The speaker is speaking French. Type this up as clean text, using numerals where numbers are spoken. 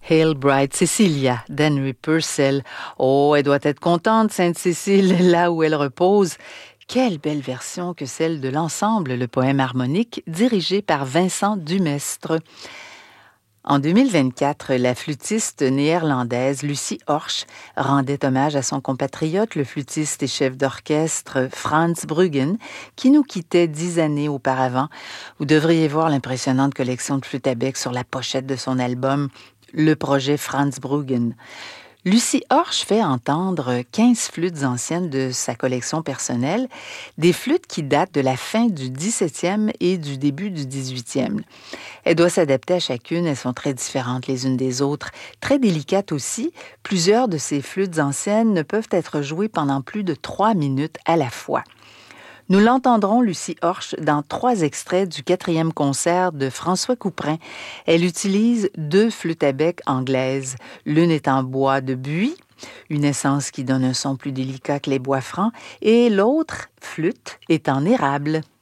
Hail Bright Cecilia d'Henry Purcell. Oh, elle doit être contente, Sainte-Cécile, là où elle repose. Quelle belle version que celle de l'ensemble, le poème harmonique, dirigé par Vincent Dumestre. En 2024, la flûtiste néerlandaise Lucie Horsch rendait hommage à son compatriote, le flûtiste et chef d'orchestre Frans Bruggen, qui nous quittait 10 années auparavant. Vous devriez voir l'impressionnante collection de flûtes à bec sur la pochette de son album « Le projet Frans Bruggen ». Lucie Horsch fait entendre 15 flûtes anciennes de sa collection personnelle, des flûtes qui datent de la fin du 17e et du début du 18e. Elle doit s'adapter à chacune, elles sont très différentes les unes des autres, très délicates aussi. Plusieurs de ces flûtes anciennes ne peuvent être jouées pendant plus de 3 minutes à la fois. Nous l'entendrons, Lucie Horsch, dans 3 extraits du 4e concert de François Couperin. Elle utilise 2 flûtes à bec anglaises. L'une est en bois de buis, une essence qui donne un son plus délicat que les bois francs, et l'autre flûte est en érable.